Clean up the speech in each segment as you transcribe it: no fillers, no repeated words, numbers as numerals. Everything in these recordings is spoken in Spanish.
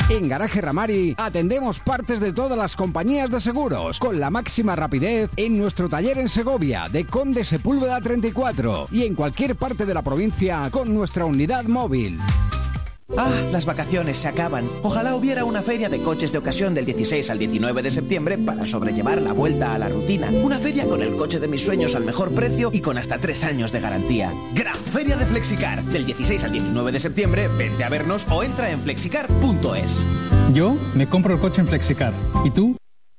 En Garaje Ramari atendemos partes de todas las compañías de seguros con la máxima rapidez en nuestro taller en Segovia de Conde Sepúlveda 34 y en cualquier parte de la provincia con nuestra unidad móvil. Ah, las vacaciones se acaban. Ojalá hubiera una feria de coches de ocasión del 16 al 19 de septiembre para sobrellevar la vuelta a la rutina. Una feria con el coche de mis sueños al mejor precio y con hasta 3 años de garantía. Gran Feria de Flexicar. Del 16 al 19 de septiembre, vente a vernos o entra en flexicar.es. Yo me compro el coche en Flexicar. ¿Y tú?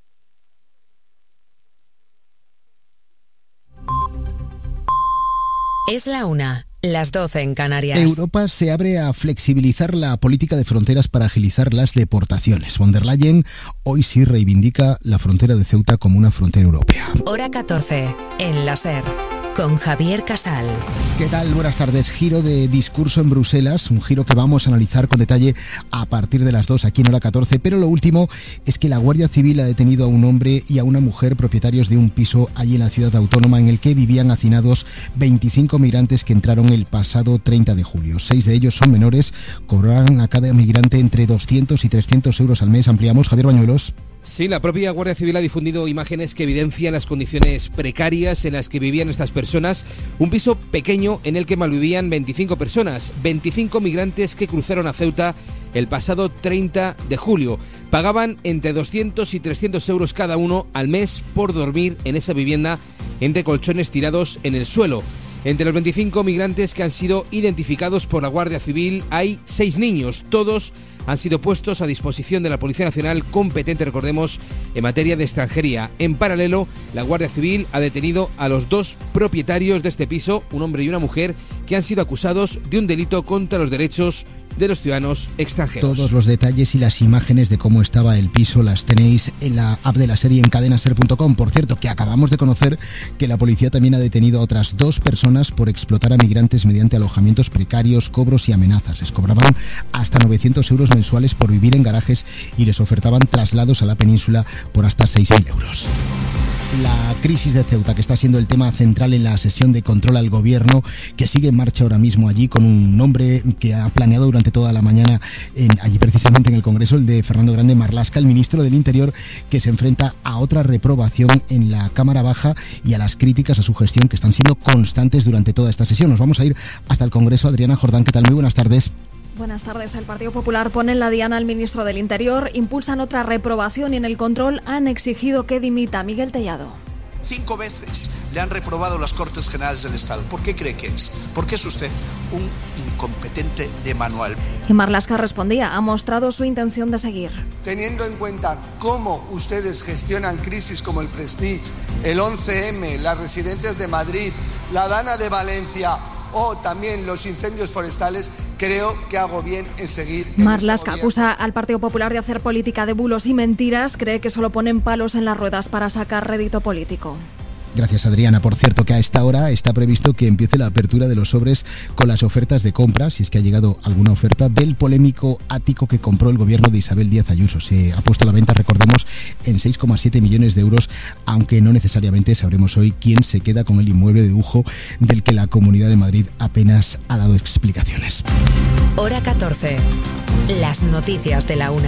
Es la 1, las 12 en Canarias. Europa se abre a flexibilizar la política de fronteras para agilizar las deportaciones. Von der Leyen hoy sí reivindica la frontera de Ceuta como una frontera europea. Hora 14, en la SER, con Javier Casal. ¿Qué tal? Buenas tardes. Giro de discurso en Bruselas, un giro que vamos a analizar con detalle a partir de las 2 aquí en Hora 14, pero lo último es que la Guardia Civil ha detenido a un hombre y a una mujer propietarios de un piso allí en la ciudad autónoma en el que vivían hacinados 25 migrantes que entraron el pasado 30 de julio. 6 de ellos son menores, cobrarán a cada migrante entre 200 y 300 euros al mes. Ampliamos, Javier Bañuelos. Sí, la propia Guardia Civil ha difundido imágenes que evidencian las condiciones precarias en las que vivían estas personas. Un piso pequeño en el que malvivían 25 personas, 25 migrantes que cruzaron a Ceuta el pasado 30 de julio. Pagaban entre 200 y 300 euros cada uno al mes por dormir en esa vivienda entre colchones tirados en el suelo. Entre los 25 migrantes que han sido identificados por la Guardia Civil hay 6 niños, todos han sido puestos a disposición de la Policía Nacional, competente, recordemos, en materia de extranjería. En paralelo, la Guardia Civil ha detenido a los 2 propietarios de este piso, un hombre y una mujer, que han sido acusados de un delito contra los derechos de los ciudadanos extranjeros. Todos los detalles y las imágenes de cómo estaba el piso las tenéis en la app de la serie en cadenaser.com. Por cierto, que acabamos de conocer que la policía también ha detenido a otras 2 personas por explotar a migrantes mediante alojamientos precarios, cobros y amenazas. Les cobraban hasta 900 euros mensuales por vivir en garajes y les ofertaban traslados a la península por hasta 6.000 euros. La crisis de Ceuta, que está siendo el tema central en la sesión de control al gobierno, que sigue en marcha ahora mismo allí con un nombre que ha planeado durante toda la mañana allí precisamente en el Congreso, el de Fernando Grande Marlaska, el ministro del Interior, que se enfrenta a otra reprobación en la Cámara Baja y a las críticas a su gestión que están siendo constantes durante toda esta sesión. Nos vamos a ir hasta el Congreso. Adriana Jordán, ¿qué tal? Muy buenas tardes. Buenas tardes. El Partido Popular pone en la diana al ministro del Interior, impulsan otra reprobación y en el control han exigido que dimita. Miguel Tellado. 5 veces le han reprobado las Cortes Generales del Estado. ¿Por qué cree que es? Porque es usted un incompetente de manual. Y Marlaska respondía, ha mostrado su intención de seguir. Teniendo en cuenta cómo ustedes gestionan crisis como el Prestige, el 11M, las residentes de Madrid, la Dana de Valencia o también los incendios forestales, creo que hago bien en seguir. Marlaska acusa al Partido Popular de hacer política de bulos y mentiras, cree que solo ponen palos en las ruedas para sacar rédito político. Gracias, Adriana. Por cierto, que a esta hora está previsto que empiece la apertura de los sobres con las ofertas de compra, si es que ha llegado alguna oferta, del polémico ático que compró el gobierno de Isabel Díaz Ayuso. Se ha puesto a la venta, recordemos, en 6,7 millones de euros, aunque no necesariamente sabremos hoy quién se queda con el inmueble de lujo del que la Comunidad de Madrid apenas ha dado explicaciones. Hora 14. Las noticias de la 1.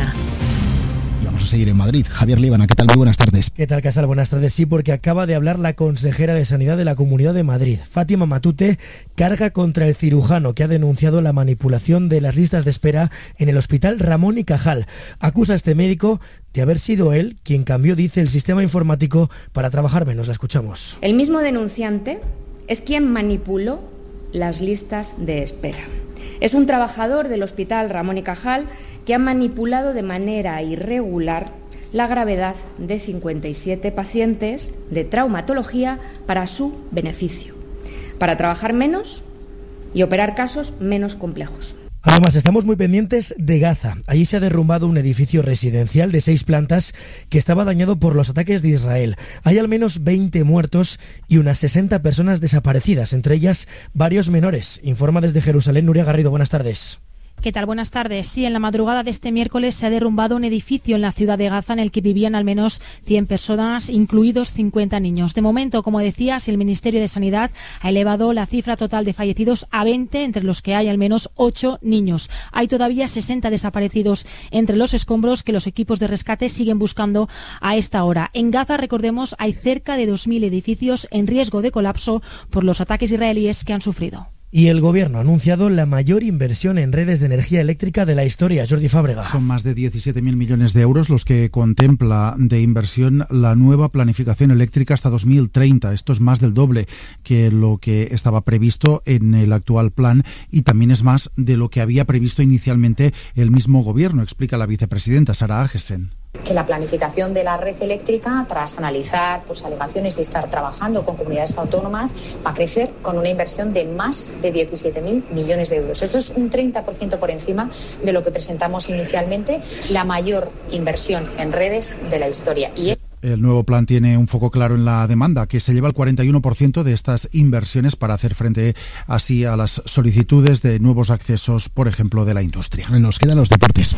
Y vamos a seguir en Madrid. Javier Líbana, ¿qué tal? Muy buenas tardes. ¿Qué tal, Casal? Buenas tardes. Sí, porque acaba de hablar la consejera de Sanidad de la Comunidad de Madrid. Fátima Matute carga contra el cirujano que ha denunciado la manipulación de las listas de espera en el Hospital Ramón y Cajal. Acusa a este médico de haber sido él quien cambió, dice, el sistema informático para trabajar menos. La escuchamos. El mismo denunciante es quien manipuló las listas de espera. Es un trabajador del Hospital Ramón y Cajal que ha manipulado de manera irregular la gravedad de 57 pacientes de traumatología para su beneficio, para trabajar menos y operar casos menos complejos. Además, estamos muy pendientes de Gaza. Allí se ha derrumbado un edificio residencial de 6 plantas que estaba dañado por los ataques de Israel. Hay al menos 20 muertos y unas 60 personas desaparecidas, entre ellas varios menores. Informa desde Jerusalén Nuria Garrido. Buenas tardes. ¿Qué tal? Buenas tardes. Sí, en la madrugada de este miércoles se ha derrumbado un edificio en la ciudad de Gaza en el que vivían al menos 100 personas, incluidos 50 niños. De momento, como decías, el Ministerio de Sanidad ha elevado la cifra total de fallecidos a 20, entre los que hay al menos 8 niños. Hay todavía 60 desaparecidos entre los escombros que los equipos de rescate siguen buscando a esta hora. En Gaza, recordemos, hay cerca de 2.000 edificios en riesgo de colapso por los ataques israelíes que han sufrido. Y el Gobierno ha anunciado la mayor inversión en redes de energía eléctrica de la historia. Jordi Fábrega. Son más de 17.000 millones de euros los que contempla de inversión la nueva planificación eléctrica hasta 2030. Esto es más del doble que lo que estaba previsto en el actual plan y también es más de lo que había previsto inicialmente el mismo Gobierno, explica la vicepresidenta Sara Agesen. Que la planificación de la red eléctrica, tras analizar alegaciones y estar trabajando con comunidades autónomas, va a crecer con una inversión de más de 17.000 millones de euros. Esto es un 30% por encima de lo que presentamos inicialmente, la mayor inversión en redes de la historia. El nuevo plan tiene un foco claro en la demanda, que se lleva el 41% de estas inversiones para hacer frente así a las solicitudes de nuevos accesos, por ejemplo, de la industria. Nos quedan los deportes.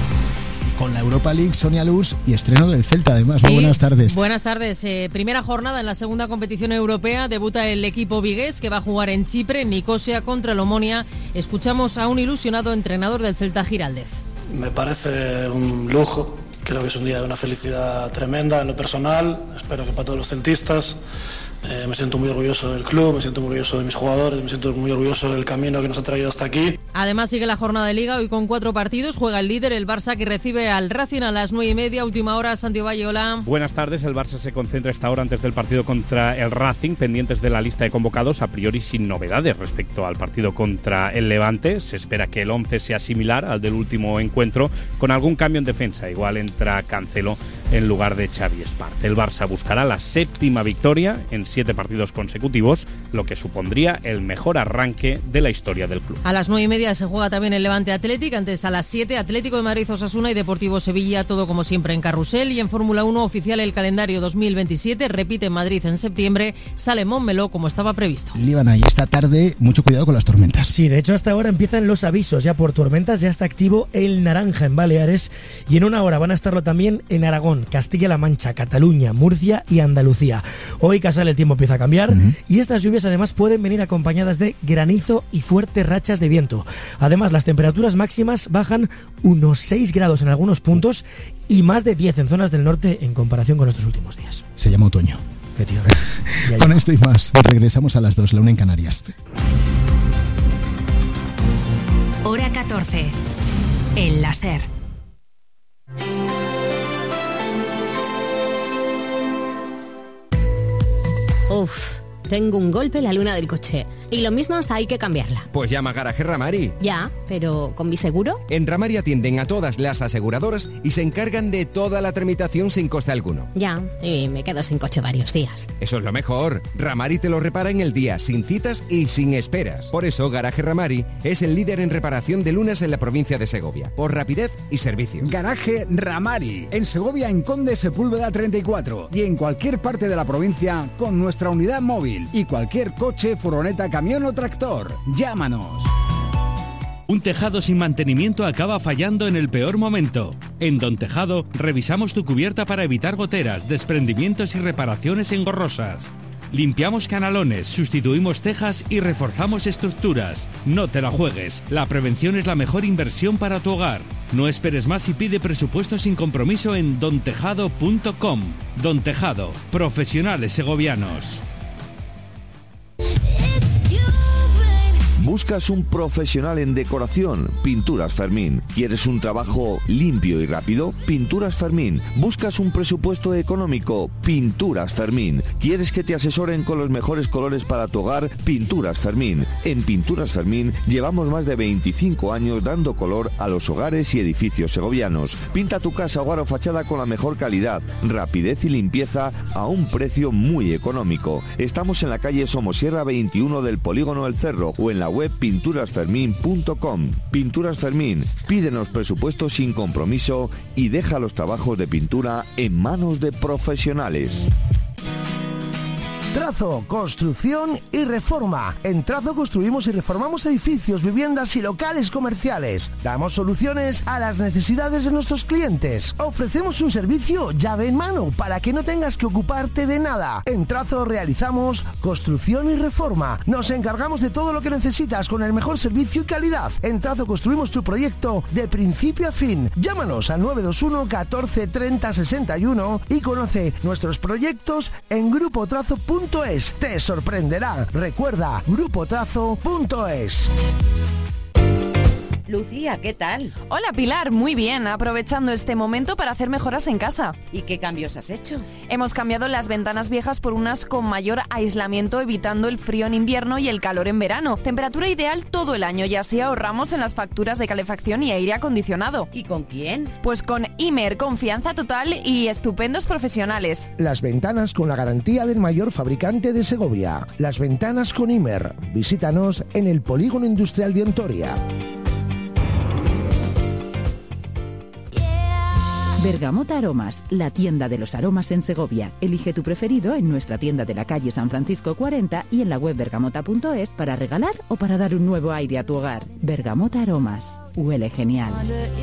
Con la Europa League, Sonia Luz, y estreno del Celta, además. Sí, muy buenas tardes. Buenas tardes. Primera jornada en la segunda competición europea. Debuta el equipo vigués, que va a jugar en Chipre, en Nicosia, contra el Omonia. Escuchamos a un ilusionado entrenador del Celta, Giraldez. Me parece un lujo. Creo que es un día de una felicidad tremenda en lo personal. Espero que para todos los celtistas. Me siento muy orgulloso del club, me siento muy orgulloso de mis jugadores, me siento muy orgulloso del camino que nos ha traído hasta aquí. Además sigue la jornada de Liga, hoy con 4 partidos. Juega el líder, el Barça, que recibe al Racing a las 9:30. Última hora, Santiago Valle, hola. Buenas tardes, el Barça se concentra esta hora antes del partido contra el Racing, pendientes de la lista de convocados, a priori sin novedades respecto al partido contra el Levante. Se espera que el 11 sea similar al del último encuentro, con algún cambio en defensa. Igual entra Cancelo en lugar de Xavi Espart. El Barça buscará la 7ª victoria en 7 partidos consecutivos, lo que supondría el mejor arranque de la historia del club. A las 9:30 se juega también el Levante Athletic, antes a las 7 Atlético de Madrid Osasuna y Deportivo Sevilla, todo como siempre en Carrusel. Y en Fórmula 1 oficial el calendario 2027, repite en Madrid en septiembre, sale Montmeló como estaba previsto. Líbana, y esta tarde mucho cuidado con las tormentas. Sí, de hecho hasta ahora empiezan los avisos ya por tormentas, ya está activo el naranja en Baleares y en una hora van a estarlo también en Aragón, Castilla-La Mancha, Cataluña, Murcia y Andalucía. Hoy Casal el tiempo empieza a cambiar y estas lluvias además pueden venir acompañadas de granizo y fuertes rachas de viento. Además, las temperaturas máximas bajan unos 6 grados en algunos puntos y más de 10 en zonas del norte en comparación con estos últimos días. Se llama otoño. Con esto y más, regresamos a las 2, la 1 en Canarias. Hora 14, en la SER. Uf, tengo un golpe en la luna del coche. Y lo mismo hay que cambiarla. Pues llama a Garaje Ramari. Ya, pero ¿con mi seguro? En Ramari atienden a todas las aseguradoras y se encargan de toda la tramitación sin coste alguno. Ya, y me quedo sin coche varios días. Eso es lo mejor. Ramari te lo repara en el día, sin citas y sin esperas. Por eso Garaje Ramari es el líder en reparación de lunas en la provincia de Segovia, por rapidez y servicio. Garaje Ramari, en Segovia, en Conde Sepúlveda 34 y en cualquier parte de la provincia con nuestra unidad móvil y cualquier coche, furgoneta, camión o tractor. Llámanos. Un tejado sin mantenimiento acaba fallando en el peor momento. En Don Tejado revisamos tu cubierta para evitar goteras, desprendimientos y reparaciones engorrosas. Limpiamos canalones, sustituimos tejas y reforzamos estructuras. No te la juegues, la prevención es la mejor inversión para tu hogar. No esperes más y pide presupuesto sin compromiso en dontejado.com. Don Tejado, profesionales segovianos. ¿Buscas un profesional en decoración? Pinturas Fermín. ¿Quieres un trabajo limpio y rápido? Pinturas Fermín. ¿Buscas un presupuesto económico? Pinturas Fermín. ¿Quieres que te asesoren con los mejores colores para tu hogar? Pinturas Fermín. En Pinturas Fermín llevamos más de 25 años dando color a los hogares y edificios segovianos. Pinta tu casa, hogar o fachada con la mejor calidad, rapidez y limpieza a un precio muy económico. Estamos en la calle Somosierra 21 del Polígono El Cerro o en la web pinturasfermin.com. Pinturas Fermín, pídenos presupuesto sin compromiso y deja los trabajos de pintura en manos de profesionales. Trazo, construcción y reforma. En Trazo construimos y reformamos edificios, viviendas y locales comerciales. Damos soluciones a las necesidades de nuestros clientes. Ofrecemos un servicio llave en mano para que no tengas que ocuparte de nada. En Trazo realizamos construcción y reforma. Nos encargamos de todo lo que necesitas con el mejor servicio y calidad. En Trazo construimos tu proyecto de principio a fin. Llámanos al 921 14 30 61 y conoce nuestros proyectos en grupotrazo.es. Te sorprenderá. Recuerda, grupotrazo.es. Lucía, ¿qué tal? Hola Pilar, muy bien, aprovechando este momento para hacer mejoras en casa. ¿Y qué cambios has hecho? Hemos cambiado las ventanas viejas por unas con mayor aislamiento, evitando el frío en invierno y el calor en verano. Temperatura ideal todo el año y así ahorramos en las facturas de calefacción y aire acondicionado. ¿Y con quién? Pues con Imer, confianza total y estupendos profesionales. Las ventanas con la garantía del mayor fabricante de Segovia. Las ventanas con Imer. Visítanos en el Polígono Industrial de Ontoria. Bergamota Aromas, la tienda de los aromas en Segovia. Elige tu preferido en nuestra tienda de la calle San Francisco 40 y en la web bergamota.es para regalar o para dar un nuevo aire a tu hogar. Bergamota Aromas, huele genial.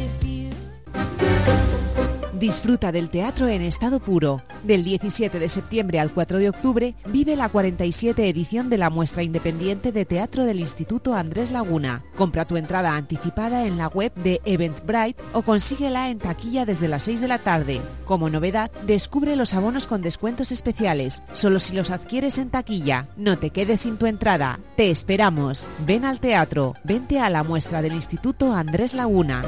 Disfruta del teatro en estado puro. Del 17 de septiembre al 4 de octubre vive la 47 edición de la muestra independiente de teatro del Instituto Andrés Laguna. Compra tu entrada anticipada en la web de Eventbrite o consíguela en taquilla desde las 6 de la tarde. Como novedad, descubre los abonos con descuentos especiales, solo si los adquieres en taquilla. No te quedes sin tu entrada. Te esperamos. Ven al teatro. Vente a la muestra del Instituto Andrés Laguna.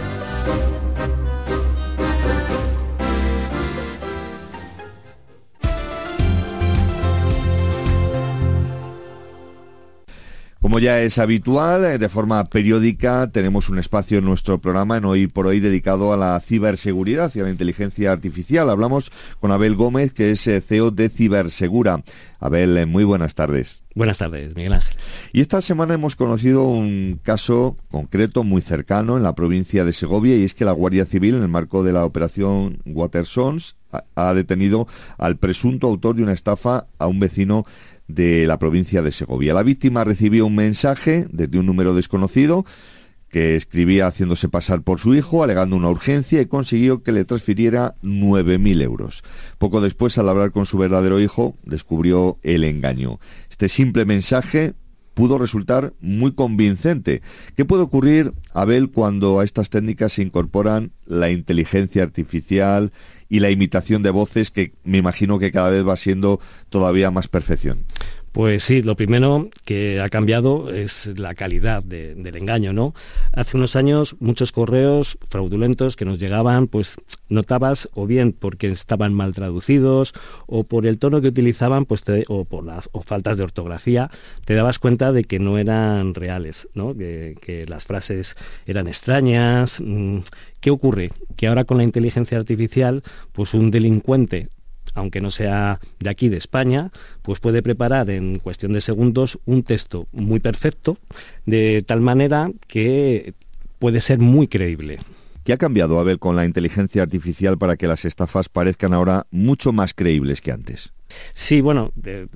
Como ya es habitual, de forma periódica tenemos un espacio en nuestro programa en Hoy por Hoy dedicado a la ciberseguridad y a la inteligencia artificial. Hablamos con Abel Gómez, que es CEO de Cibersegura. Abel, muy buenas tardes. Buenas tardes, Miguel Ángel. Y esta semana hemos conocido un caso concreto muy cercano en la provincia de Segovia, y es que la Guardia Civil, en el marco de la operación Watersons, ha detenido al presunto autor de una estafa a un vecino de la provincia de Segovia. La víctima recibió un mensaje desde un número desconocido que escribía haciéndose pasar por su hijo, alegando una urgencia, y consiguió que le transfiriera 9.000 euros. Poco después, al hablar con su verdadero hijo, descubrió el engaño. Este simple mensaje pudo resultar muy convincente. ¿Qué puede ocurrir, Abel, cuando a estas técnicas se incorporan la inteligencia artificial y la imitación de voces, que me imagino que cada vez va siendo todavía más perfección? Pues sí, lo primero que ha cambiado es la calidad del engaño, ¿no? Hace unos años muchos correos fraudulentos que nos llegaban, pues notabas o bien porque estaban mal traducidos o por el tono que utilizaban, pues o faltas de ortografía, te dabas cuenta de que no eran reales, ¿no? Que las frases eran extrañas. ¿Qué ocurre? Que ahora con la inteligencia artificial, pues un delincuente, aunque no sea de aquí, de España, pues puede preparar en cuestión de segundos un texto muy perfecto, de tal manera que puede ser muy creíble. ¿Qué ha cambiado, Abel, con la inteligencia artificial para que las estafas parezcan ahora mucho más creíbles que antes? Sí, bueno,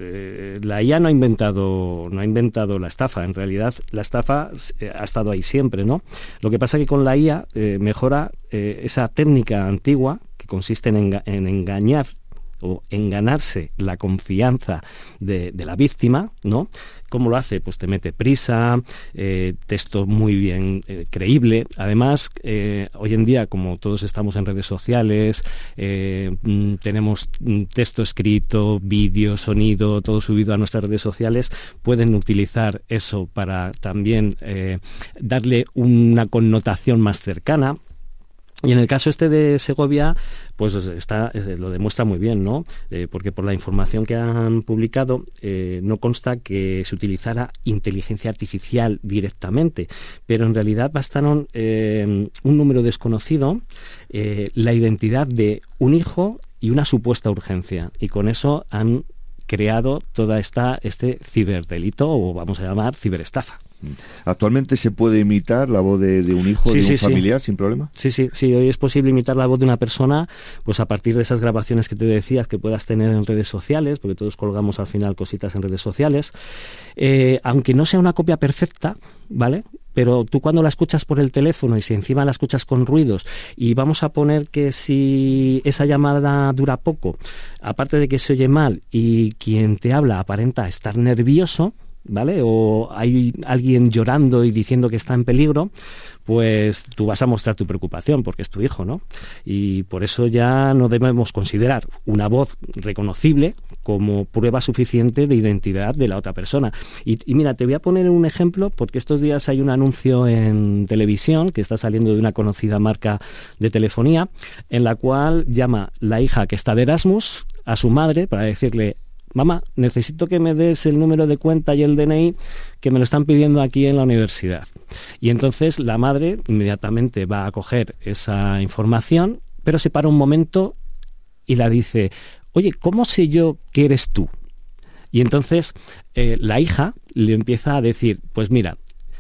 la IA no ha inventado la estafa. En realidad, la estafa ha estado ahí siempre, ¿no? Lo que pasa es que con la IA mejora esa técnica antigua que consiste en engañar o en ganarse la confianza de la víctima, ¿no? ¿Cómo lo hace? Pues te mete prisa, texto muy bien creíble. Además, hoy en día, como todos estamos en redes sociales, tenemos texto escrito, vídeo, sonido, todo subido a nuestras redes sociales, pueden utilizar eso para también darle una connotación más cercana. Y en el caso este de Segovia, pues lo demuestra muy bien, ¿no? Porque por la información que han publicado no consta que se utilizara inteligencia artificial directamente, pero en realidad bastaron un número desconocido, la identidad de un hijo y una supuesta urgencia, y con eso han creado toda este ciberdelito, o vamos a llamar ciberestafa. ¿Actualmente se puede imitar la voz de un hijo, de un familiar, sin problema? Sí, hoy es posible imitar la voz de una persona, pues a partir de esas grabaciones que te decías que puedas tener en redes sociales, porque todos colgamos al final cositas en redes sociales, aunque no sea una copia perfecta, ¿vale?, pero tú cuando la escuchas por el teléfono y si encima la escuchas con ruidos, y vamos a poner que si esa llamada dura poco, aparte de que se oye mal y quien te habla aparenta estar nervioso, ¿vale?, o hay alguien llorando y diciendo que está en peligro, pues tú vas a mostrar tu preocupación porque es tu hijo, ¿no? Y por eso ya no debemos considerar una voz reconocible como prueba suficiente de identidad de la otra persona. Y mira, te voy a poner un ejemplo, porque estos días hay un anuncio en televisión que está saliendo de una conocida marca de telefonía, en la cual llama la hija que está de Erasmus a su madre para decirle: mamá, necesito que me des el número de cuenta y el DNI, que me lo están pidiendo aquí en la universidad. Y entonces la madre inmediatamente va a coger esa información, pero se para un momento y la dice: oye, ¿cómo sé yo que eres tú? Y entonces la hija le empieza a decir: pues mira,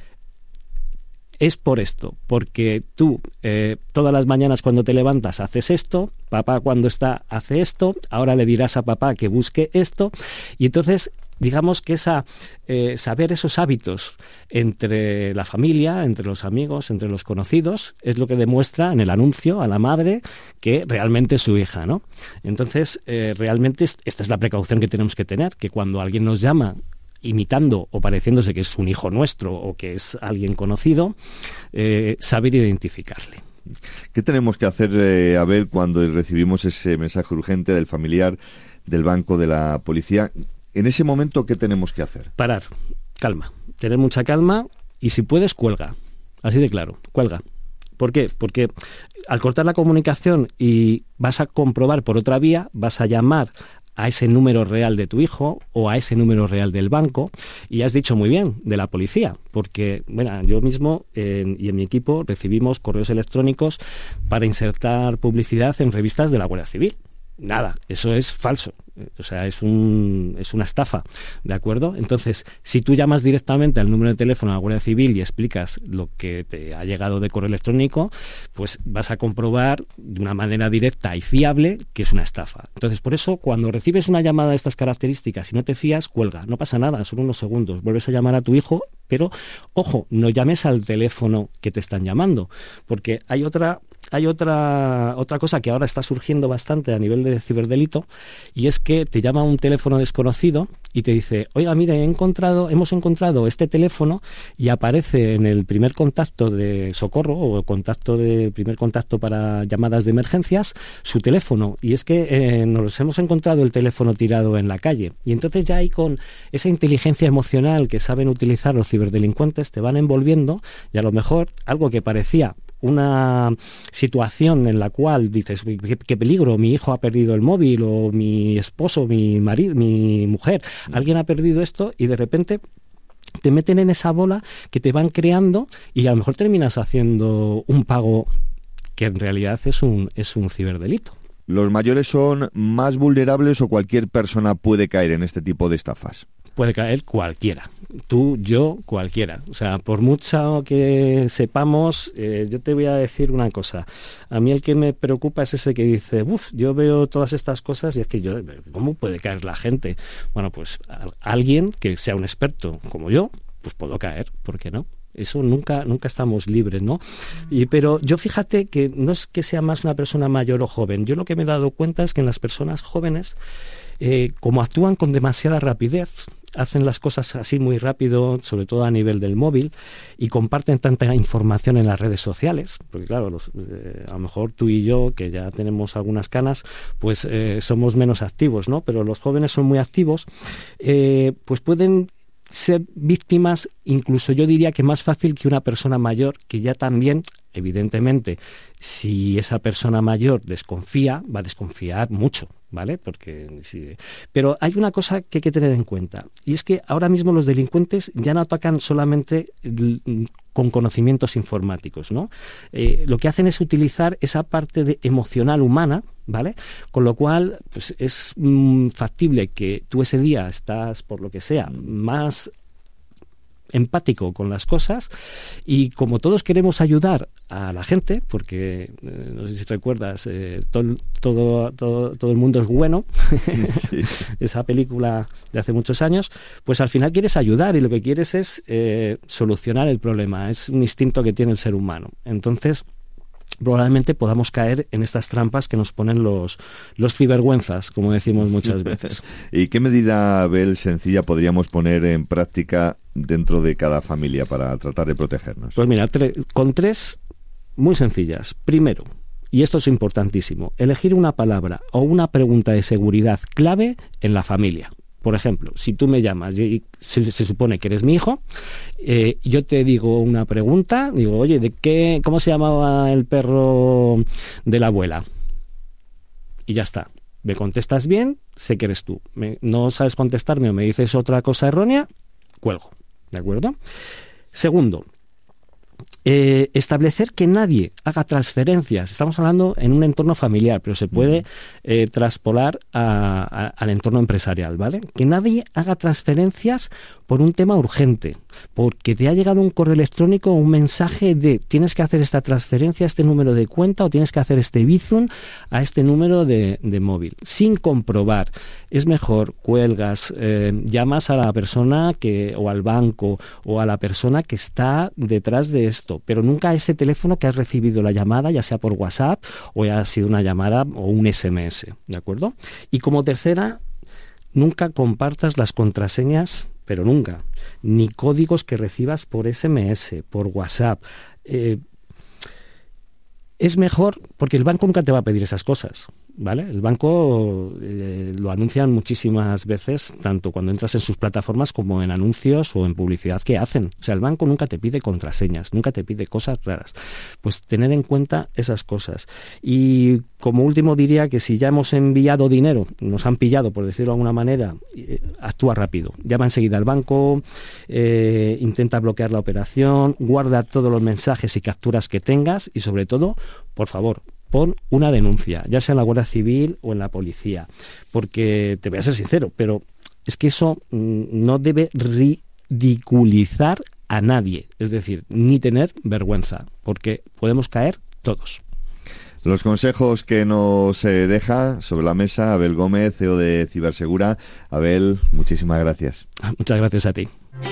es por esto, porque tú todas las mañanas cuando te levantas haces esto, papá cuando está hace esto, ahora le dirás a papá que busque esto, y entonces digamos que saber esos hábitos entre la familia, entre los amigos, entre los conocidos, es lo que demuestra en el anuncio a la madre que realmente es su hija, ¿no? Entonces realmente esta es la precaución que tenemos que tener, que cuando alguien nos llama imitando o pareciéndose que es un hijo nuestro o que es alguien conocido, saber identificarle. ¿Qué tenemos que hacer, Abel, cuando recibimos ese mensaje urgente del familiar, del banco, de la policía? En ese momento, ¿qué tenemos que hacer? Parar, calma, tener mucha calma y si puedes, cuelga. Así de claro, cuelga. ¿Por qué? Porque al cortar la comunicación y vas a comprobar por otra vía, vas a llamar a ese número real de tu hijo o a ese número real del banco, y has dicho muy bien, de la policía, porque bueno, yo mismo y en mi equipo recibimos correos electrónicos para insertar publicidad en revistas de la Guardia Civil. Nada, eso es falso, o sea, es una estafa, ¿de acuerdo? Entonces, si tú llamas directamente al número de teléfono de la Guardia Civil y explicas lo que te ha llegado de correo electrónico, pues vas a comprobar de una manera directa y fiable que es una estafa. Entonces, por eso, cuando recibes una llamada de estas características y no te fías, cuelga, no pasa nada, son unos segundos, vuelves a llamar a tu hijo, pero, ojo, no llames al teléfono que te están llamando, porque hay otra cosa que ahora está surgiendo bastante a nivel de ciberdelito, y es que te llama un teléfono desconocido y te dice: oiga, mire, hemos encontrado este teléfono, y aparece en el primer contacto de socorro o primer contacto para llamadas de emergencias su teléfono, y es que nos hemos encontrado el teléfono tirado en la calle. Y entonces ya ahí, con esa inteligencia emocional que saben utilizar los ciberdelincuentes, te van envolviendo, y a lo mejor algo que parecía una situación en la cual dices: qué peligro, mi hijo ha perdido el móvil, o mi esposo, mi marido, mi mujer, alguien ha perdido esto, y de repente te meten en esa bola que te van creando, y a lo mejor terminas haciendo un pago que en realidad es un ciberdelito. ¿Los mayores son más vulnerables o cualquier persona puede caer en este tipo de estafas? Puede caer cualquiera, tú, yo, cualquiera. O sea, por mucho que sepamos, yo te voy a decir una cosa. A mí el que me preocupa es ese que dice: yo veo todas estas cosas y es que ¿cómo puede caer la gente? Bueno, pues alguien que sea un experto como yo, pues puedo caer, ¿por qué no? Eso nunca estamos libres, ¿no? Pero yo, fíjate que no es que sea más una persona mayor o joven. Yo lo que me he dado cuenta es que en las personas jóvenes, como actúan con demasiada rapidez, hacen las cosas así muy rápido, sobre todo a nivel del móvil, y comparten tanta información en las redes sociales, porque claro, a lo mejor tú y yo, que ya tenemos algunas canas, pues somos menos activos, ¿no? Pero los jóvenes son muy activos, pues pueden ser víctimas, incluso yo diría que más fácil que una persona mayor, que ya también, evidentemente, si esa persona mayor desconfía, va a desconfiar mucho, ¿vale? Porque sí. Pero hay una cosa que hay que tener en cuenta, y es que ahora mismo los delincuentes ya no atacan solamente con conocimientos informáticos, ¿no? Lo que hacen es utilizar esa parte emocional humana, ¿vale? Con lo cual, pues es factible que tú ese día estás, por lo que sea, más empático con las cosas, y como todos queremos ayudar a la gente, porque no sé si recuerdas, todo el mundo es bueno, sí. Esa película de hace muchos años, pues al final quieres ayudar y lo que quieres es solucionar el problema, es un instinto que tiene el ser humano. Entonces probablemente podamos caer en estas trampas que nos ponen los cibergüenzas, como decimos muchas veces. ¿Y qué medida, Abel, sencilla podríamos poner en práctica dentro de cada familia para tratar de protegernos? Pues mira, con 3 muy sencillas. Primero, y esto es importantísimo, elegir una palabra o una pregunta de seguridad clave en la familia. Por ejemplo, si tú me llamas y se supone que eres mi hijo, yo te digo una pregunta, digo, oye, ¿cómo se llamaba el perro de la abuela? Y ya está. Me contestas bien, sé que eres tú. No sabes contestarme o me dices otra cosa errónea, cuelgo. ¿De acuerdo? Segundo, establecer que nadie haga transferencias. Estamos hablando en un entorno familiar, pero se puede traspolar al entorno empresarial, ¿vale? Que nadie haga transferencias por un tema urgente, porque te ha llegado un correo electrónico o un mensaje de tienes que hacer esta transferencia a este número de cuenta o tienes que hacer este bizum a este número de móvil, sin comprobar. Es mejor, cuelgas, llamas a la persona o al banco o a la persona que está detrás de esto, pero nunca a ese teléfono que has recibido la llamada, ya sea por WhatsApp o ha sido una llamada o un SMS, ¿de acuerdo? Y como tercera, nunca compartas las contraseñas, pero nunca, ni códigos que recibas por SMS, por WhatsApp. Es mejor, porque el banco nunca te va a pedir esas cosas, ¿vale? El banco lo anuncian muchísimas veces, tanto cuando entras en sus plataformas como en anuncios o en publicidad que hacen. O sea, el banco nunca te pide contraseñas, nunca te pide cosas raras. Pues tener en cuenta esas cosas. Y como último diría que si ya hemos enviado dinero, nos han pillado, por decirlo de alguna manera, actúa rápido. Llama enseguida al banco, intenta bloquear la operación, guarda todos los mensajes y capturas que tengas y sobre todo, por favor, pon una denuncia, ya sea en la Guardia Civil o en la policía, porque te voy a ser sincero, pero es que eso no debe ridiculizar a nadie, es decir, ni tener vergüenza, porque podemos caer todos. Los consejos que nos deja sobre la mesa Abel Gómez, CEO de Cibersegura. Abel, muchísimas gracias. Muchas gracias a ti.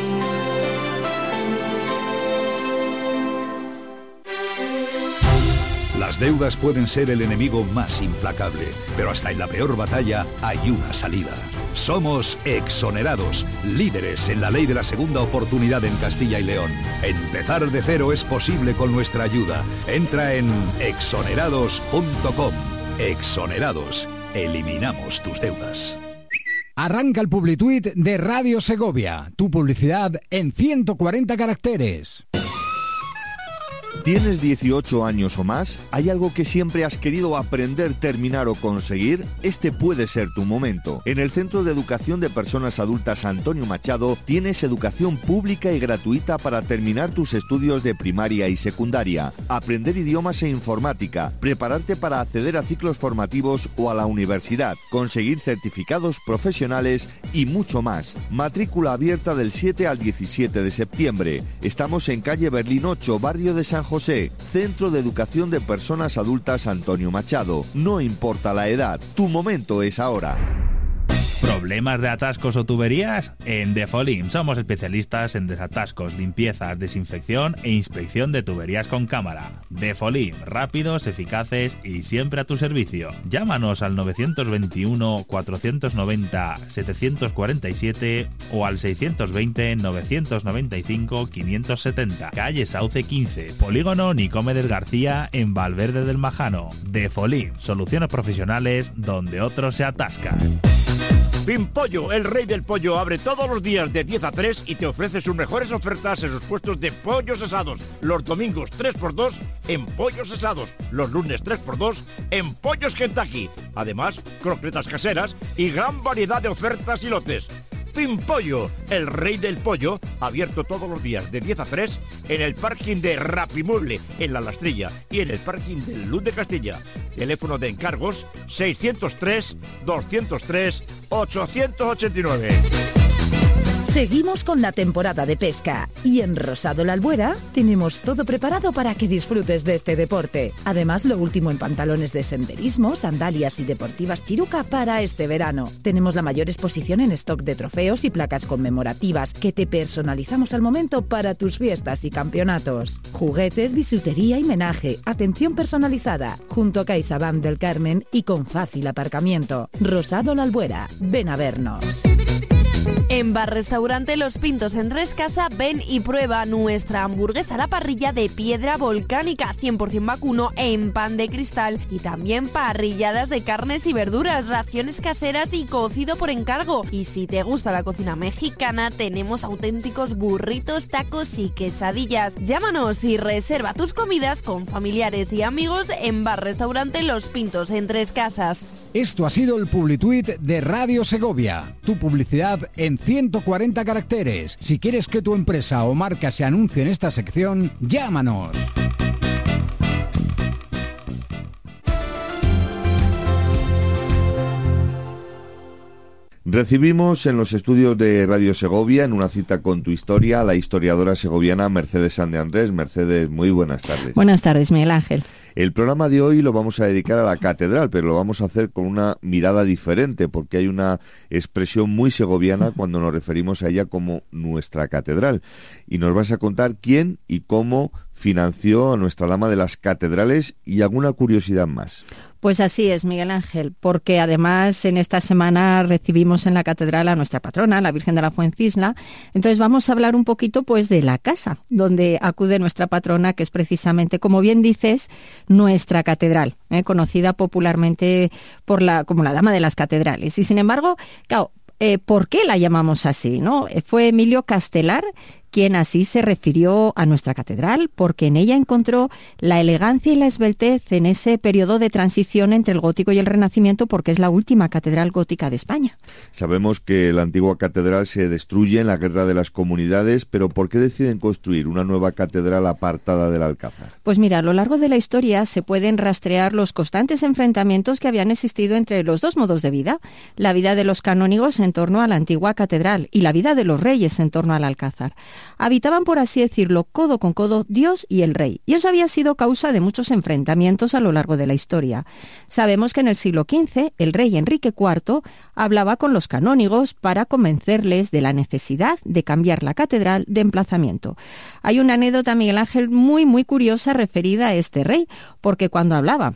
Las deudas pueden ser el enemigo más implacable, pero hasta en la peor batalla hay una salida. Somos Exonerados, líderes en la ley de la segunda oportunidad en Castilla y León. Empezar de cero es posible con nuestra ayuda. Entra en exonerados.com. Exonerados. Eliminamos tus deudas. Arranca el Publituit de Radio Segovia. Tu publicidad en 140 caracteres. ¿Tienes 18 años o más? ¿Hay algo que siempre has querido aprender, terminar o conseguir? Este puede ser tu momento. En el Centro de Educación de Personas Adultas Antonio Machado tienes educación pública y gratuita para terminar tus estudios de primaria y secundaria, aprender idiomas e informática, prepararte para acceder a ciclos formativos o a la universidad, conseguir certificados profesionales y mucho más. Matrícula abierta del 7 al 17 de septiembre. Estamos en calle Berlín 8, barrio de San José, Centro de Educación de Personas Adultas Antonio Machado. No importa la edad, tu momento es ahora. ¿Problemas de atascos o tuberías? En Defolim somos especialistas en desatascos, limpiezas, desinfección e inspección de tuberías con cámara. Defolim, rápidos, eficaces y siempre a tu servicio. Llámanos al 921 490 747 o al 620 995 570. Calle Sauce 15, Polígono Nicomedes García en Valverde del Majano. Defolim, soluciones profesionales donde otros se atascan. Pimpollo, el rey del pollo, abre todos los días de 10 a 3 y te ofrece sus mejores ofertas en sus puestos de pollos asados. Los domingos 3x2 en pollos asados. Los lunes 3x2 en pollos Kentucky. Además, croquetas caseras y gran variedad de ofertas y lotes. Pimpollo, el rey del pollo, abierto todos los días de 10 a 3 en el parking de Rapimueble, en La Lastrilla, y en el parking del Luz de Castilla. Teléfono de encargos 603-203-889. Seguimos con la temporada de pesca y en Rosado La Albuera tenemos todo preparado para que disfrutes de este deporte. Además, lo último en pantalones de senderismo, sandalias y deportivas Chiruca para este verano. Tenemos la mayor exposición en stock de trofeos y placas conmemorativas que te personalizamos al momento para tus fiestas y campeonatos. Juguetes, bisutería y menaje, atención personalizada, junto a CaixaBank del Carmen y con fácil aparcamiento. Rosado La Albuera, ven a vernos. En Bar Restaurante Los Pintos en Trescasa, ven y prueba nuestra hamburguesa a la parrilla de piedra volcánica 100% vacuno en pan de cristal y también parrilladas de carnes y verduras, raciones caseras y cocido por encargo. Y si te gusta la cocina mexicana, tenemos auténticos burritos, tacos y quesadillas. Llámanos y reserva tus comidas con familiares y amigos en Bar Restaurante Los Pintos en Trescasas. Esto ha sido el Publituit de Radio Segovia, tu publicidad en 140 caracteres. Si quieres que tu empresa o marca se anuncie en esta sección, llámanos. Recibimos en los estudios de Radio Segovia, en una cita con tu historia, a la historiadora segoviana Mercedes San de Andrés. Mercedes, muy buenas tardes. Buenas tardes, Miguel Ángel. El programa de hoy lo vamos a dedicar a la catedral, pero lo vamos a hacer con una mirada diferente, porque hay una expresión muy segoviana cuando nos referimos a ella como nuestra catedral. Y nos vas a contar quién y cómo financió a Nuestra Dama de las Catedrales y alguna curiosidad más. Pues así es, Miguel Ángel, porque además en esta semana recibimos en la catedral a nuestra patrona, la Virgen de la Fuencisla. Entonces vamos a hablar un poquito pues de la casa donde acude nuestra patrona, que es precisamente, como bien dices, nuestra catedral, conocida popularmente como la Dama de las Catedrales. Y sin embargo, claro, ¿por qué la llamamos así, no? Fue Emilio Castelar quien así se refirió a nuestra catedral, porque en ella encontró la elegancia y la esbeltez en ese periodo de transición entre el gótico y el renacimiento, porque es la última catedral gótica de España. Sabemos que la antigua catedral se destruye en la Guerra de las Comunidades, pero ¿por qué deciden construir una nueva catedral apartada del Alcázar? Pues mira, a lo largo de la historia se pueden rastrear los constantes enfrentamientos que habían existido entre los dos modos de vida, la vida de los canónigos en torno a la antigua catedral y la vida de los reyes en torno al Alcázar. Habitaban, por así decirlo, codo con codo Dios y el rey, y eso había sido causa de muchos enfrentamientos a lo largo de la historia. Sabemos que en el siglo XV el rey Enrique IV hablaba con los canónigos para convencerles de la necesidad de cambiar la catedral de emplazamiento. Hay una anécdota, Miguel Ángel, muy curiosa referida a este rey, porque cuando hablaba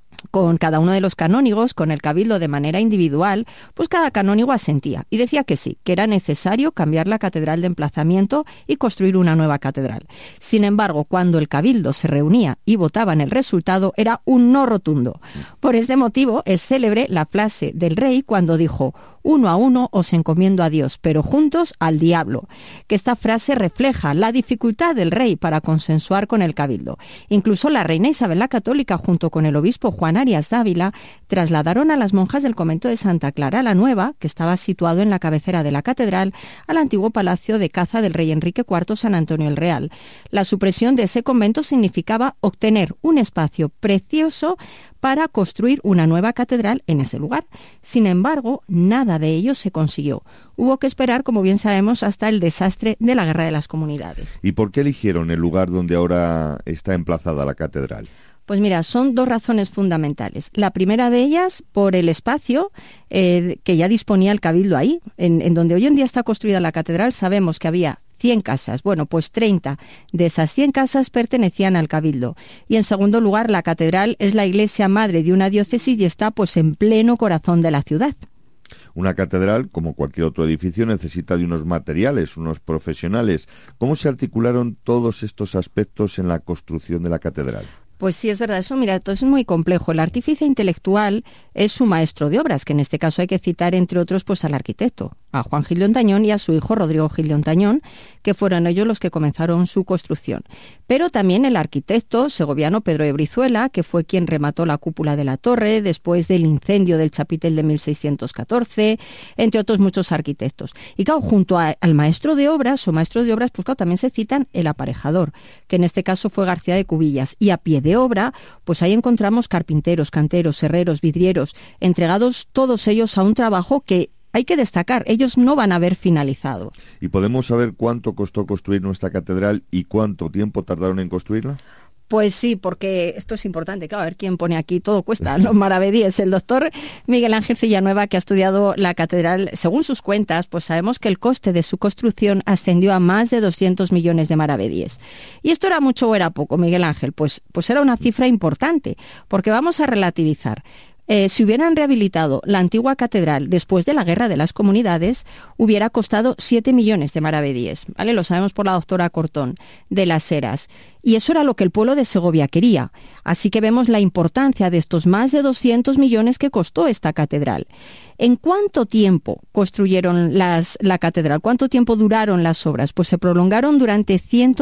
con cada uno de los canónigos, con el cabildo de manera individual, pues cada canónigo asentía y decía que sí, que era necesario cambiar la catedral de emplazamiento y construir una nueva catedral. Sin embargo, cuando el cabildo se reunía y votaban el resultado, era un no rotundo. Por este motivo es célebre la frase del rey cuando dijo: uno a uno os encomiendo a Dios, pero juntos al diablo, que esta frase refleja la dificultad del rey para consensuar con el cabildo. Incluso la reina Isabel la Católica, junto con el obispo Juan Arias Dávila, trasladaron a las monjas del convento de Santa Clara la Nueva, que estaba situado en la cabecera de la catedral, al antiguo palacio de caza del rey Enrique IV San Antonio el Real. La supresión de ese convento significaba obtener un espacio precioso para construir una nueva catedral en ese lugar. Sin embargo, nada de ello se consiguió. Hubo que esperar, como bien sabemos, hasta el desastre de la Guerra de las Comunidades. ¿Y por qué eligieron el lugar donde ahora está emplazada la catedral? Pues mira, son dos razones fundamentales. La primera de ellas, por el espacio que ya disponía el cabildo ahí. En donde hoy en día está construida la catedral, sabemos que había 100 casas. Bueno, pues 30 de esas 100 casas pertenecían al cabildo. Y en segundo lugar, la catedral es la iglesia madre de una diócesis y está pues en pleno corazón de la ciudad. Una catedral, como cualquier otro edificio, necesita de unos materiales, unos profesionales. ¿Cómo se articularon todos estos aspectos en la construcción de la catedral? Pues sí, es verdad. Eso, mira, entonces es muy complejo. El artífice intelectual es su maestro de obras, que en este caso hay que citar, entre otros, pues al arquitecto, a Juan Gil de Ontañón y a su hijo Rodrigo Gil de Ontañón, que fueron ellos los que comenzaron su construcción. Pero también el arquitecto segoviano Pedro de Brizuela, que fue quien remató la cúpula de la torre después del incendio del chapitel de 1614, entre otros muchos arquitectos. Y claro, junto al maestro de obras, pues claro, también se citan el aparejador, que en este caso fue García de Cubillas, y a pie de obra, pues ahí encontramos carpinteros, canteros, herreros, vidrieros, entregados todos ellos a un trabajo que hay que destacar, ellos no van a haber finalizado. ¿Y podemos saber cuánto costó construir nuestra catedral y cuánto tiempo tardaron en construirla? Pues sí, porque esto es importante. Claro, a ver quién pone aquí, todo cuesta, los maravedíes. El doctor Miguel Ángel Villanueva, que ha estudiado la catedral, según sus cuentas, pues sabemos que el coste de su construcción ascendió a más de 200 millones de maravedíes. ¿Y esto era mucho o era poco, Miguel Ángel? Pues era una cifra importante, porque vamos a relativizar. Si hubieran rehabilitado la antigua catedral después de la Guerra de las Comunidades, hubiera costado 7 millones de maravedíes, ¿vale? Lo sabemos por la doctora Cortón, de las Heras. Y eso era lo que el pueblo de Segovia quería. Así que vemos la importancia de estos más de 200 millones que costó esta catedral. ¿En cuánto tiempo construyeron la catedral? ¿Cuánto tiempo duraron las obras? Pues se prolongaron durante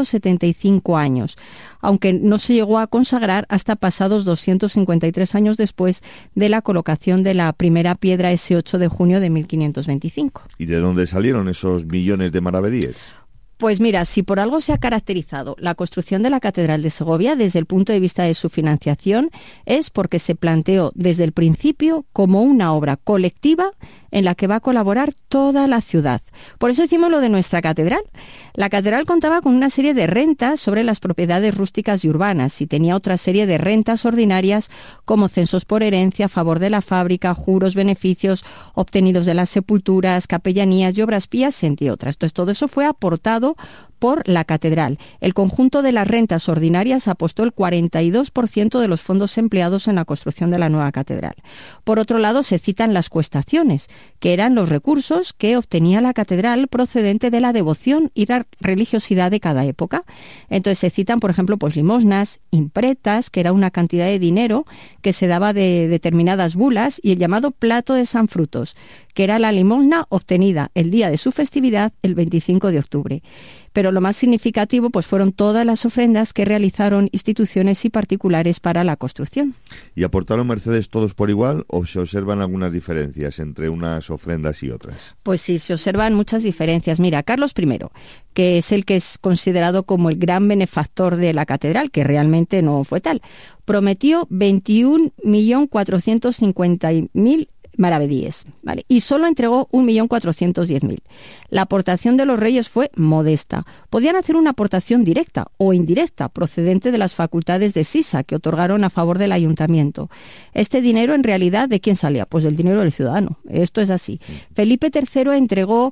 175 años, aunque no se llegó a consagrar hasta pasados 253 años después de la colocación de la primera piedra ese 8 de junio de 1525. ¿Y de dónde salieron esos millones de maravedíes? Pues mira, si por algo se ha caracterizado la construcción de la Catedral de Segovia desde el punto de vista de su financiación, es porque se planteó desde el principio como una obra colectiva en la que va a colaborar toda la ciudad. Por eso decimos lo de nuestra catedral. La catedral contaba con una serie de rentas sobre las propiedades rústicas y urbanas y tenía otra serie de rentas ordinarias como censos por herencia a favor de la fábrica, juros, beneficios obtenidos de las sepulturas, capellanías y obras pías, entre otras. Entonces todo eso fue aportado por la catedral. El conjunto de las rentas ordinarias apostó el 42% de los fondos empleados en la construcción de la nueva catedral. Por otro lado, se citan las cuestaciones, que eran los recursos que obtenía la catedral procedente de la devoción y la religiosidad de cada época. Entonces se citan, por ejemplo, pues limosnas, impretas, que era una cantidad de dinero que se daba de determinadas bulas, y el llamado plato de San Frutos, que era la limosna obtenida el día de su festividad, el 25 de octubre. Pero lo más significativo pues fueron todas las ofrendas que realizaron instituciones y particulares para la construcción. ¿Y aportaron mercedes todos por igual o se observan algunas diferencias entre unas ofrendas y otras? Pues sí, se observan muchas diferencias. Mira, Carlos I, que es el que es considerado como el gran benefactor de la catedral, que realmente no fue tal, prometió 21.450.000 maravedíes, ¿vale? Y solo entregó 1.410.000. La aportación de los reyes fue modesta. Podían hacer una aportación directa o indirecta procedente de las facultades de Sisa que otorgaron a favor del ayuntamiento. Este dinero, en realidad, ¿de quién salía? Pues del dinero del ciudadano. Esto es así. Felipe III entregó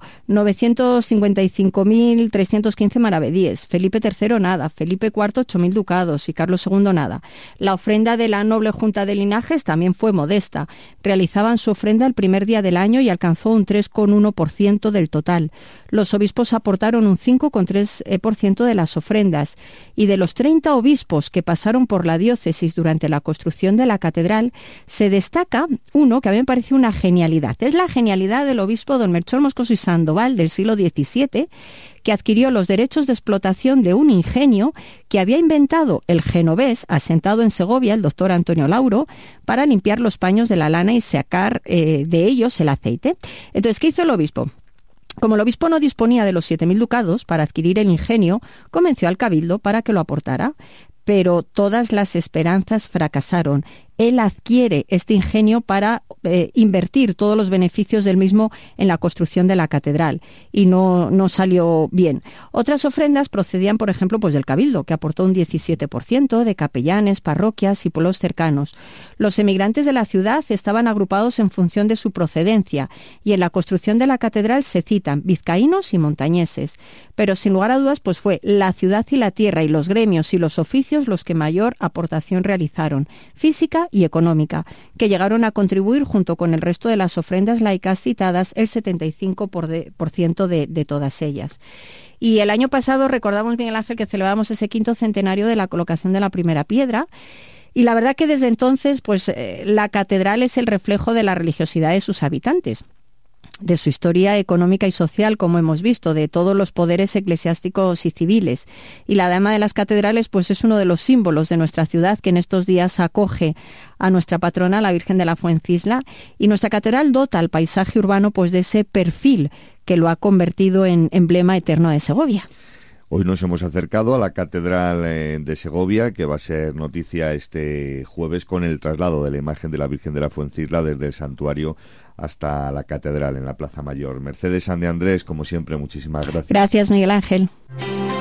955.315 maravedíes. Felipe III nada. Felipe IV 8.000 ducados y Carlos II nada. La ofrenda de la noble junta de linajes también fue modesta. Realizaban su ofrenda el primer día del año y alcanzó un 3,1% del total. Los obispos aportaron un 5,3% de las ofrendas, y de los 30 obispos que pasaron por la diócesis durante la construcción de la catedral, se destaca uno que a mí me parece una genialidad. Es la genialidad del obispo don Melchor Moscoso y Sandoval del siglo XVII, que adquirió los derechos de explotación de un ingenio que había inventado el genovés, asentado en Segovia, el doctor Antonio Lauro, para limpiar los paños de la lana y sacar de ellos el aceite. Entonces, ¿qué hizo el obispo? Como el obispo no disponía de los 7.000 ducados para adquirir el ingenio, convenció al cabildo para que lo aportara. Pero todas las esperanzas fracasaron. Él adquiere este ingenio para invertir todos los beneficios del mismo en la construcción de la catedral, y no salió bien. Otras ofrendas procedían, por ejemplo, pues del cabildo, que aportó un 17%, de capellanes, parroquias y pueblos cercanos. Los emigrantes de la ciudad estaban agrupados en función de su procedencia, y en la construcción de la catedral se citan vizcaínos y montañeses. Pero sin lugar a dudas, pues fue la ciudad y la tierra y los gremios y los oficios los que mayor aportación realizaron, física religiosa y económica, que llegaron a contribuir, junto con el resto de las ofrendas laicas citadas, el 75% de todas ellas. Y el año pasado recordamos, Miguel Ángel, que celebramos ese 5º centenario de la colocación de la primera piedra. Y la verdad que desde entonces, pues la catedral es el reflejo de la religiosidad de sus habitantes, de su historia económica y social, como hemos visto, de todos los poderes eclesiásticos y civiles. Y la Dama de las Catedrales pues es uno de los símbolos de nuestra ciudad, que en estos días acoge a nuestra patrona, la Virgen de la Fuencisla, y nuestra catedral dota al paisaje urbano pues de ese perfil que lo ha convertido en emblema eterno de Segovia. Hoy nos hemos acercado a la Catedral de Segovia, que va a ser noticia este jueves con el traslado de la imagen de la Virgen de la Fuencisla desde el santuario hasta la Catedral en la Plaza Mayor. Mercedes San de Andrés, como siempre, muchísimas gracias. Gracias, Miguel Ángel.